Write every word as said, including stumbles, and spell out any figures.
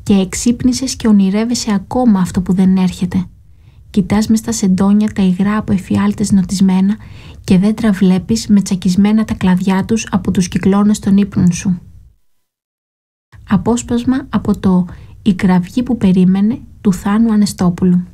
Και εξύπνησες και ονειρεύεσαι ακόμα αυτό που δεν έρχεται. Κοιτάς μες στα σεντόνια τα υγρά από εφιάλτες νοτισμένα και δέντρα βλέπεις με τσακισμένα τα κλαδιά τους από τους κυκλώνες των ύπνων σου. Απόσπασμα από το «Η κραυγή που περίμενε» του Θάνου Ανεστόπουλου.